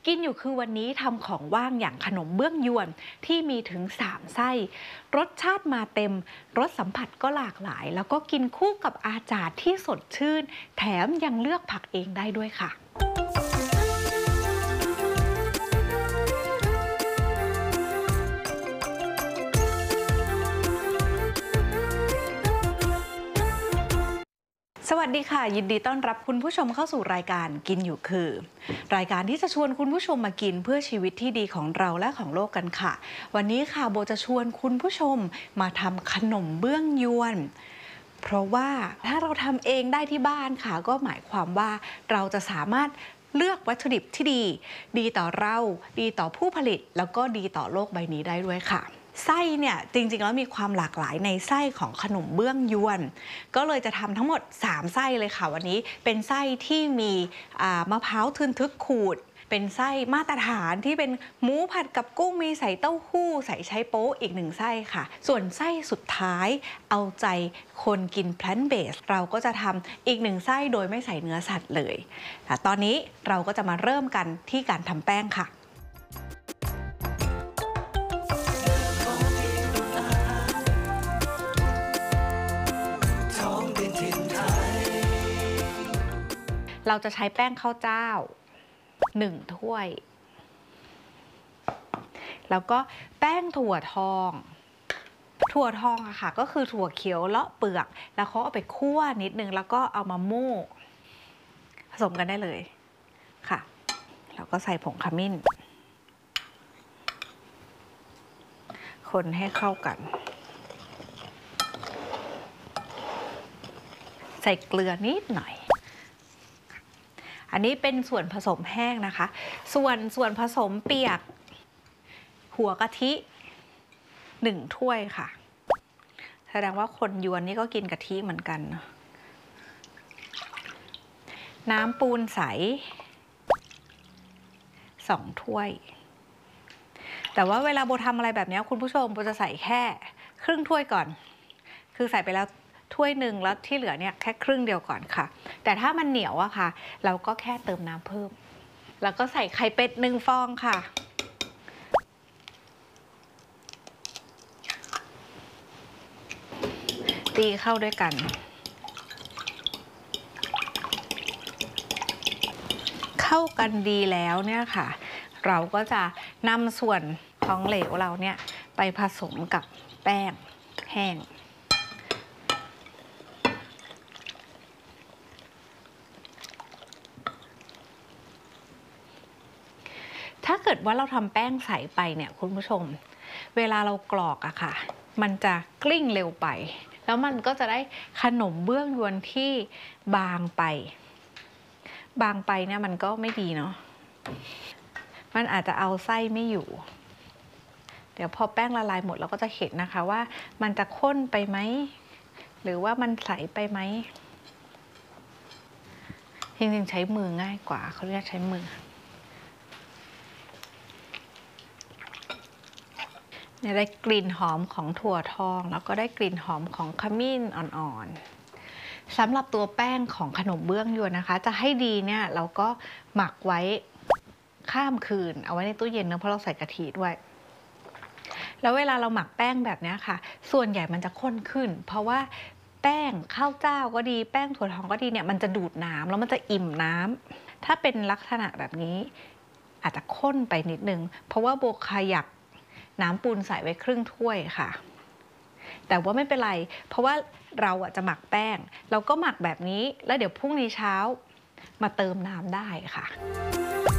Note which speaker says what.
Speaker 1: กินอยู่คือวันนี้ทำของว่างอย่างขนมเบื้องยวนที่มีถึง3 ไส้รสชาติมาเต็มรสสัมผัสก็หลากหลายแล้วก็กินคู่กับอาจารย์ที่สดชื่นแถมยังเลือกผักเองได้ด้วยค่ะสวัสดีค่ะยินดีต้อนรับคุณผู้ชมเข้าสู่รายการกินอยู่คือรายการที่จะชวนคุณผู้ชมมากินเพื่อชีวิตที่ดีของเราและของโลกกันค่ะวันนี้ค่ะโบจะชวนคุณผู้ชมมาทำขนมเบื้องยวนเพราะว่าถ้าเราทำเองได้ที่บ้านค่ะก็หมายความว่าเราจะสามารถเลือกวัตถุดิบที่ดีต่อเราดีต่อผู้ผลิตแล้วก็ดีต่อโลกใบนี้ได้ด้วยค่ะไส้เนี่ยจริงๆแล้วมีความหลากหลายในไส้ของขนมเบื้องยวนก็เลยจะทำทั้งหมด3 ไส้เลยค่ะวันนี้เป็นไส้ที่มีมะพร้าวทึนทึกขูดเป็นไส้มาตรฐานที่เป็นหมูผัดกับกุ้งมีใส่เต้าหู้ใส่ไชโป๊อีก1 ไส้ค่ะส่วนไส้สุดท้ายเอาใจคนกินแพลนท์เบสเราก็จะทำอีก1 ไส้โดยไม่ใส่เนื้อสัตว์เลยแต่ตอนนี้เราก็จะมาเริ่มกันที่การทำแป้งค่ะเราจะใช้แป้งข้าวเจ้า1 ถ้วยแล้วก็แป้งถั่วทองอะค่ะก็คือถั่วเขียวเลาะเปลือกแล้วเขาเอาไปคั่วนิดนึงแล้วก็เอามาโม่ผสมกันได้เลยค่ะแล้วก็ใส่ผงขมิ้นคนให้เข้ากันใส่เกลือนิดหน่อยอันนี้เป็นส่วนผสมแห้งนะคะส่วนผสมเปียกหัวกะทิ1 ถ้วยค่ะแสดงว่าคนยวนนี่ก็กินกะทิเหมือนกันน้ำปูนใส2 ถ้วยแต่ว่าเวลาโบทำอะไรแบบนี้คุณผู้ชมโบจะใส่แค่ครึ่งถ้วยก่อนคือใส่ไปแล้วถ้วยหนึ่งแล้วที่เหลือเนี่ยแค่ครึ่งเดียวก่อนค่ะแต่ถ้ามันเหนียวอะค่ะเราก็แค่เติมน้ำเพิ่มแล้วก็ใส่ไข่เป็ด1 ฟองค่ะตีเข้าด้วยกันเข้ากันดีแล้วเนี่ยค่ะเราก็จะนำส่วนของเหลวเราเนี่ยไปผสมกับแป้งแห้งถ้าเกิดว่าเราทำแป้งใสไปเนี่ยคุณผู้ชมเวลาเรากรอกอะค่ะมันจะกลิ้งเร็วไปแล้วมันก็จะได้ขนมเบื้องยวนที่บางไปเนี่ยมันก็ไม่ดีเนาะมันอาจจะเอาไส้ไม่อยู่เดี๋ยวพอแป้งละลายหมดเราก็จะเห็นนะคะว่ามันจะข้นไปไหมหรือว่ามันใสไปไหมจริงๆใช้มือง่ายกว่าเขาเรียกใช้มือได้กลิ่นหอมของถั่วทองแล้วก็ได้กลิ่นหอมของขมิ้นอ่อนๆสำหรับตัวแป้งของขนมเบื้องยวนนะคะจะให้ดีเนี่ยเราก็หมักไว้ข้ามคืนเอาไว้ในตู้เย็นนะเพราะเราใส่กะทิด้วยแล้วเวลาเราหมักแป้งแบบนี้ค่ะส่วนใหญ่มันจะข้นขึ้นเพราะว่าแป้งข้าวเจ้าก็ดีแป้งถั่วทองก็ดีเนี่ยมันจะดูดน้ำแล้วมันจะอิ่มน้ำถ้าเป็นลักษณะแบบนี้อาจจะข้นไปนิดนึงเพราะว่าโบขยับน้ำปูนใส่ไว้ครึ่งถ้วยค่ะแต่ว่าไม่เป็นไรเพราะว่าเราจะหมักแป้งเราก็หมักแบบนี้แล้วเดี๋ยวพรุ่งนี้เช้ามาเติมน้ำได้ค่ะ